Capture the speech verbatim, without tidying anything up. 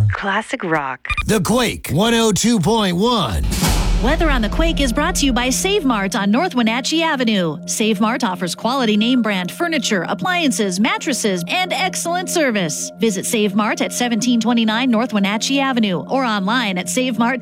Classic rock. The Quake one oh two point one. Weather on the Quake is brought to you by Save Mart on North Wenatchee Avenue. Save Mart offers quality name brand furniture, appliances, mattresses, and excellent service. Visit Save Mart at seventeen twenty-nine North Wenatchee Avenue or online at savemart